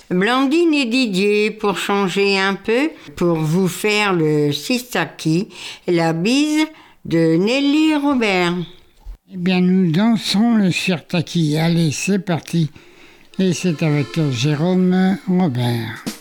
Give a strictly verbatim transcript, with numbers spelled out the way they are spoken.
Blandine et Didier, pour changer un peu, pour vous faire le Sistaki, la bise de Nelly Robert. Eh bien, nous dansons le Sirtaki. Allez, c'est parti. Et c'est avec Jérôme Robert.